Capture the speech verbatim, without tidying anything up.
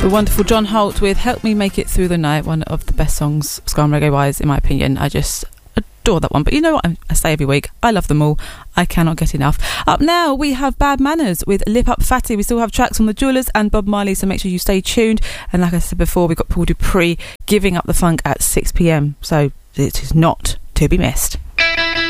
The wonderful John Holt with Help Me Make It Through the Night, one of the best songs, ska and reggae wise, in my opinion. I just adore that one. But you know what I say every week, I love them all. I cannot get enough. Up now we have Bad Manners with Lip Up Fatty. We still have tracks from the Jewelers and Bob Marley, so make sure you stay tuned. And like I said before, we've got Paul Dupree giving up the funk at six p.m, so it is not to be missed.